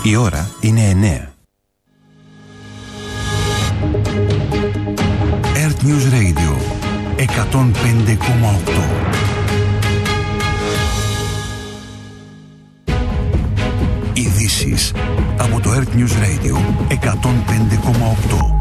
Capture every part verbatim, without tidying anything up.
Η ώρα είναι εννέα. Earth News Radio εκατόν πέντε κόμμα οκτώ. Ειδήσεις από το Earth News Radio εκατόν πέντε κόμμα οκτώ.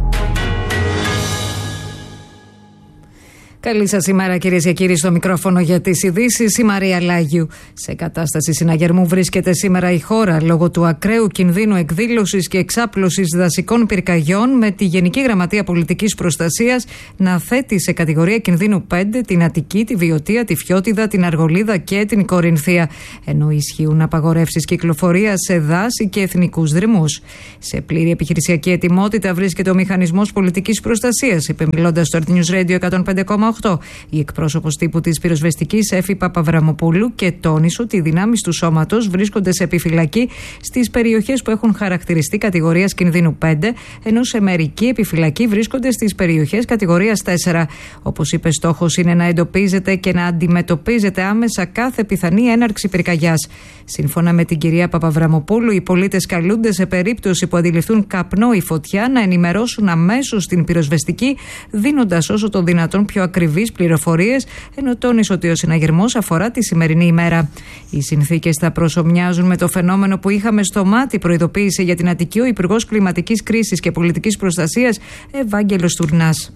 Καλή σας ημέρα, κυρίες και κύριοι, στο μικρόφωνο για τις ειδήσεις, η Μαρία Λάγιου. Σε κατάσταση συναγερμού βρίσκεται σήμερα η χώρα λόγω του ακραίου κινδύνου εκδήλωσης και εξάπλωσης δασικών πυρκαγιών, με τη Γενική Γραμματεία Πολιτικής Προστασίας να θέτει σε κατηγορία κινδύνου πέντε την Αττική, τη Βιωτία, τη Φιώτιδα, την Αργολίδα και την Κορινθία, ενώ ισχύουν απαγορεύσεις κυκλοφορίας σε δάση και εθνικούς δρυμούς. Σε πλήρη επιχειρησιακή ετοιμότητα βρίσκεται ο Μηχανισμός Πολιτικής Προστασίας, είπε μιλώντας στο Earth News Radio εκατόν πέντε κόμμα οκτώ η εκπρόσωπος τύπου της πυροσβεστικής Εφη Παπαβραμοπούλου, και τόνισε ότι οι δυνάμεις του σώματος βρίσκονται σε επιφυλακή στις περιοχές που έχουν χαρακτηριστεί κατηγορίας κινδύνου πέντε, ενώ σε μερική επιφυλακή βρίσκονται στις περιοχές κατηγορίας τέσσερα. Όπως είπε, στόχος είναι να εντοπίζεται και να αντιμετωπίζεται άμεσα κάθε πιθανή έναρξη πυρκαγιάς. Σύμφωνα με την κυρία Παπαβραμοπούλου, οι πολίτες καλούνται σε περίπτωση που αντιληφθούν καπνό ή φωτιά να ενημερώσουν αμέσως την πυροσβεστική, δίνοντας όσο το δυνατόν πιο ακριβείς πληροφορίες, ενώ τόνισε ότι ο συναγερμός αφορά τη σημερινή ημέρα. Οι συνθήκες θα προσομοιάζουν με το φαινόμενο που είχαμε στο μάτι, προειδοποίησε για την Αττική ο Υπουργός Κλιματικής Κρίσης και Πολιτικής Προστασίας Ευάγγελος Τουρνάς.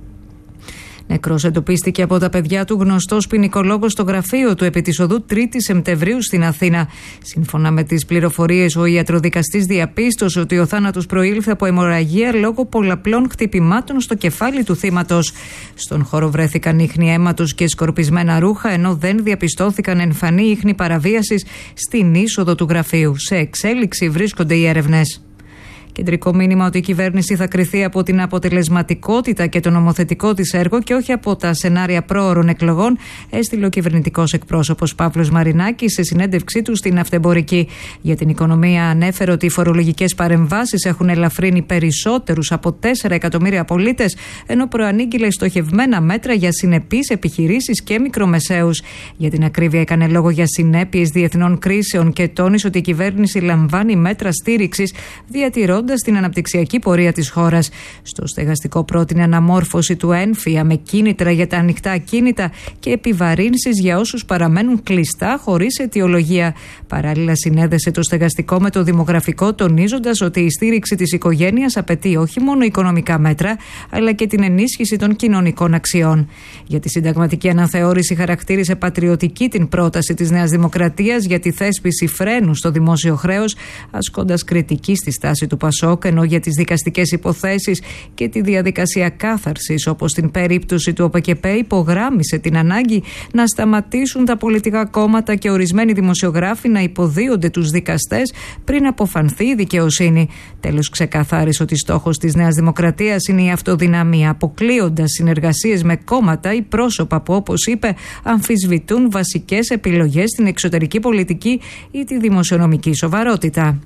Νεκρός εντοπίστηκε από τα παιδιά του γνωστός ποινικολόγος στο γραφείο του επί της οδού τρίτη Σεπτεμβρίου στην Αθήνα. Σύμφωνα με τις πληροφορίες, ο ιατροδικαστής διαπίστωσε ότι ο θάνατος προήλθε από αιμορραγία λόγω πολλαπλών χτυπημάτων στο κεφάλι του θύματος. Στον χώρο βρέθηκαν ίχνη αίματος και σκορπισμένα ρούχα, ενώ δεν διαπιστώθηκαν εμφανή ίχνη παραβίασης στην είσοδο του γραφείου. Σε εξέλιξη βρίσκονται οι έρευνες. Κεντρικό μήνυμα ότι η κυβέρνηση θα κριθεί από την αποτελεσματικότητα και το νομοθετικό της έργο και όχι από τα σενάρια πρόωρων εκλογών, έστειλε ο κυβερνητικός εκπρόσωπος Παύλος Μαρινάκης σε συνέντευξή του στην Αυτεμπορική. Για την οικονομία ανέφερε ότι οι φορολογικές παρεμβάσεις έχουν ελαφρύνει περισσότερους από τέσσερα εκατομμύρια πολίτες, ενώ προανήγγειλε στοχευμένα μέτρα για συνεπείς επιχειρήσεις και μικρομεσαίους. Για την ακρίβεια, έκανε λόγο για συνέπειες διεθνών κρίσεων και τόνισε ότι η κυβέρνηση λαμβάνει μέτρα στήριξης, διατηρώντας στην αναπτυξιακή πορεία της χώρας. Στο στεγαστικό πρότεινε αναμόρφωση του έμφυα με κίνητρα για τα ανοιχτά ακίνητα και επιβαρύνσεις για όσους παραμένουν κλειστά χωρίς αιτιολογία. Παράλληλα, συνέδεσε το στεγαστικό με το δημογραφικό, τονίζοντας ότι η στήριξη της οικογένειας απαιτεί όχι μόνο οικονομικά μέτρα, αλλά και την ενίσχυση των κοινωνικών αξιών. Για τη συνταγματική αναθεώρηση, χαρακτήρισε πατριωτική την πρόταση της Νέας Δημοκρατίας για τη θέσπιση φρένου στο δημόσιο χρέος, ασκώντας κριτική στη στάση του Πασόκ, ενώ για τις δικαστικές υποθέσεις και τη διαδικασία κάθαρσης, όπως στην περίπτωση του ΟΠΕΚΕΠΕ, υπογράμμισε την ανάγκη να σταματήσουν τα πολιτικά κόμματα και ορισμένοι δημοσιογράφοι να υποδίονται τους δικαστές πριν αποφανθεί η δικαιοσύνη. Τέλος, ξεκαθάρισε ότι στόχος της Νέας Δημοκρατίας είναι η αυτοδυναμία, αποκλείοντας συνεργασίες με κόμματα ή πρόσωπα που, όπως είπε, αμφισβητούν βασικές επιλογές στην εξωτερική πολιτική ή τη δημοσιονομική σοβαρότητα.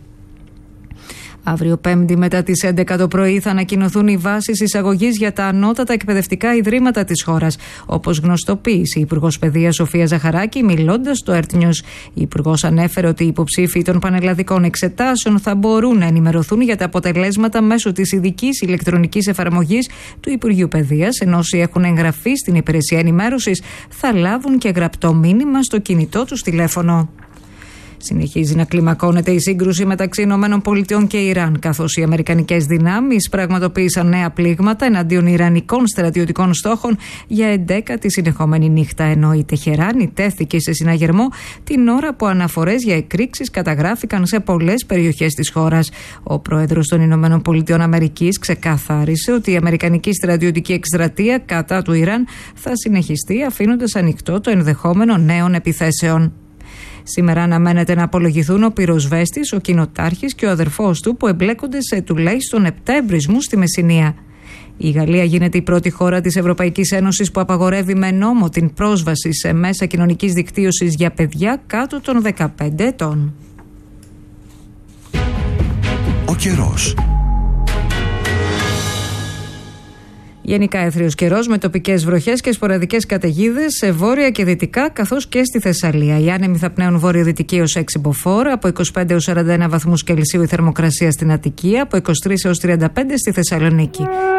Αύριο Πέμπτη μετά τις έντεκα το πρωί θα ανακοινωθούν οι βάσεις εισαγωγής για τα ανώτατα εκπαιδευτικά ιδρύματα της χώρας, όπως γνωστοποίησε η Υπουργός Παιδείας Σοφία Ζαχαράκη μιλώντας στο Earth News. Η Υπουργός ανέφερε ότι οι υποψήφοι των πανελλαδικών εξετάσεων θα μπορούν να ενημερωθούν για τα αποτελέσματα μέσω της ειδικής ηλεκτρονικής εφαρμογής του Υπουργείου Παιδείας, ενώ όσοι έχουν εγγραφεί στην υπηρεσία ενημέρωσης θα λάβουν και γραπτό μήνυμα στο κινητό τους τηλέφωνο. Συνεχίζει να κλιμακώνεται η σύγκρουση μεταξύ ΗΠΑ και Ιράν, καθώς οι αμερικανικές δυνάμεις πραγματοποίησαν νέα πλήγματα εναντίον ιρανικών στρατιωτικών στόχων για εντέκατη συνεχόμενη νύχτα, ενώ η Τεχεράνη τέθηκε σε συναγερμό την ώρα που αναφορές για εκρήξεις καταγράφηκαν σε πολλές περιοχές της χώρας. Ο πρόεδρος των ΗΠΑ ξεκαθάρισε ότι η αμερικανική στρατιωτική εκστρατεία κατά του Ιράν θα συνεχιστεί, αφήνοντας ανοιχτό το ενδεχόμενο νέων επιθέσεων. Σήμερα αναμένεται να απολογηθούν ο πυροσβέστης, ο κοινοτάρχης και ο αδερφός του που εμπλέκονται σε τουλάχιστον επτά εμπρισμούς στη Μεσσηνία. Η Γαλλία γίνεται η πρώτη χώρα της Ευρωπαϊκής Ένωσης που απαγορεύει με νόμο την πρόσβαση σε μέσα κοινωνικής δικτύωσης για παιδιά κάτω των δεκαπέντε ετών. Ο καιρός. Γενικά έθριος καιρός με τοπικές βροχές και σποραδικές καταιγίδες σε βόρεια και δυτικά, καθώς και στη Θεσσαλία. Οι άνεμοι θα πνέουν βορειοδυτική ως έξι μποφόρ, από είκοσι πέντε έως σαράντα ένα βαθμούς Κελσίου η θερμοκρασία στην Αττική, από είκοσι τρεις έως τριάντα πέντε στη Θεσσαλονίκη.